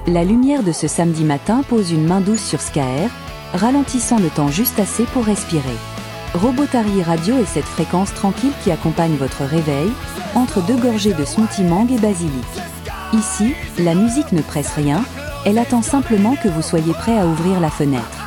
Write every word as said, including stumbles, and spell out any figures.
La lumière de ce samedi matin pose une main douce sur Skaer, ralentissant le temps juste assez pour respirer. Robotari Radio est cette fréquence tranquille qui accompagne votre réveil, entre deux gorgées de smoothie mangue et basilic. Ici, la musique ne presse rien, elle attend simplement que vous soyez prêt à ouvrir la fenêtre.